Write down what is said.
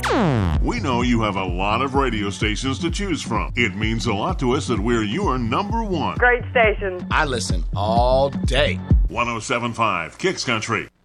We know you have a lot of radio stations to choose from. It means a lot to us that we're your number one. Great station. I listen all day. 107.5 Kicks Country.